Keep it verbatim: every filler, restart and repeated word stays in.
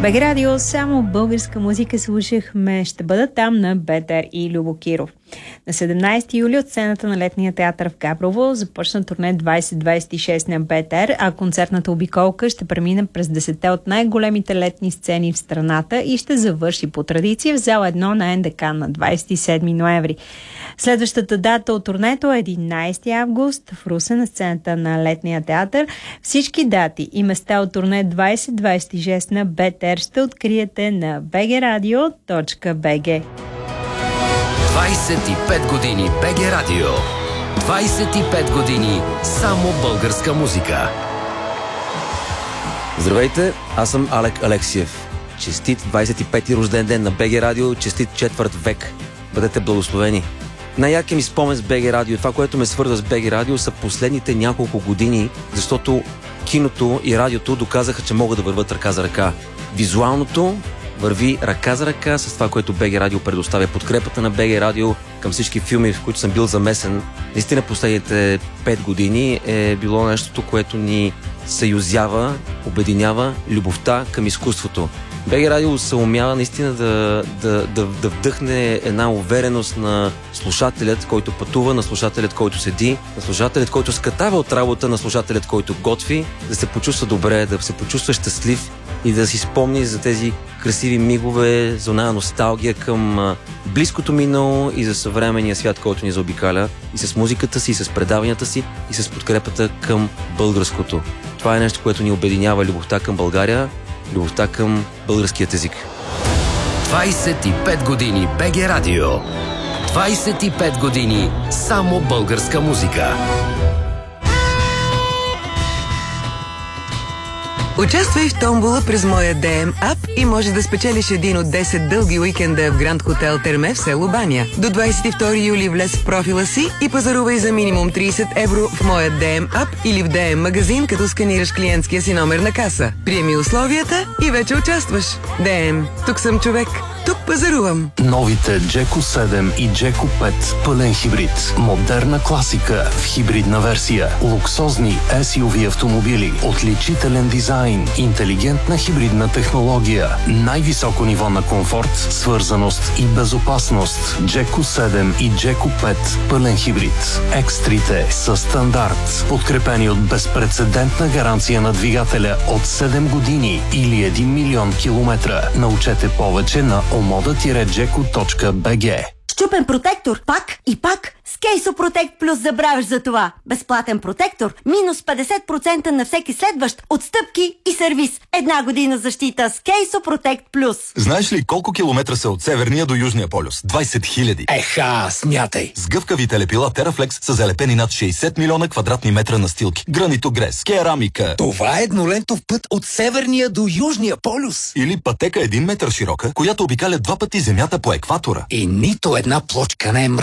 БГ Радио, само българска музика слушахме. Ще бъда там на Бетър и Любо Киров. На седемнайсети юли от сцената на Летния театър в Габрово започна турне двайсет двайсет и шест на Бетър, а концертната обиколка ще премине през десетте от най-големите летни сцени в страната и ще завърши по традиция в зала едно на НДК на двайсет и седми ноември. Следващата дата от турнето е единайсети август в Русе на сцената на Летния театър. Всички дати и места от турне двайсет двайсет и шест на Бетър ще откриете на би джи радио точка би джи. двайсет и пет години БГ Радио. двайсет и пет години само българска музика. Здравейте, аз съм Алек Алексиев. Честит двайсет и пети рожден ден на БГ Радио, честит четвърт век. Бъдете благословени. Най-яркият ми спомен с БГ Радио, това, което ме свързва с БГ Радио, са последните няколко години, защото киното и радиото доказаха, че могат да върват ръка за ръка. Визуалното върви ръка за ръка с това, което БГ Радио предоставя. Подкрепата на БГ Радио към всички филми, в които съм бил замесен, наистина последните пет години е било нещото, което ни съюзява, обединява любовта към изкуството. БГ Радио се умява наистина да, да, да, да вдъхне една увереност на слушателят, който пътува, на слушателят, който седи, на слушателят, който скатава от работа, на слушателят, който готви, да се почувства добре, да се почувства щастлив и да си спомни за тези красиви мигове, за оная носталгия към близкото минало и за съвременния свят, който ни заобикаля, и с музиката си, и с предаванията си, и с подкрепата към българското. Това е нещо, което ни обединява: любовта към България, любовта към българският език. двайсет и пет години БГ Радио. двайсет и пет години само българска музика. Участвай в томбола през моя ди ем ап и може да спечелиш един от десет дълги уикенда в Гранд Хотел Терме в село Баня. До двайсет и втори юли влез в профила си и пазарувай за минимум трийсет евро в моя ди ем ап или в ди ем магазин, като сканираш клиентския си номер на каса. Приеми условията и вече участваш. ди ем. Тук съм човек. Тук пазарувам. Новите Джеко седем и Джеко пет пълен хибрид. Модерна класика в хибридна версия. Луксозни ес ю ви автомобили. Отличителен дизайн. Интелигентна хибридна технология. Най-високо ниво на комфорт, свързаност и безопасност. Джеко седем и Джеко пет пълен хибрид. Екстрите са стандарт. Подкрепени от безпрецедентна гаранция на двигателя от седем години или един милион километра. Научете повече на омода джеко точка би джи. Счупен протектор, пак и пак. С Кейсо Протект Плюс забравяш за това. Безплатен протектор, минус петдесет процента на всеки следващ, отстъпки и сервис. Една година защита с Кейсо Протект Плюс. Знаеш ли колко километра са от Северния до Южния полюс? двайсет хиляди. Еха, смятай. С гъвкавите лепила Терафлекс са залепени над шейсет милиона квадратни метра настилки. Гранитогрес, керамика. Това е еднолентов път от Северния до Южния полюс. Или пътека един метър широка, която обикаля два пъти земята по екватора. И нито една плочка не е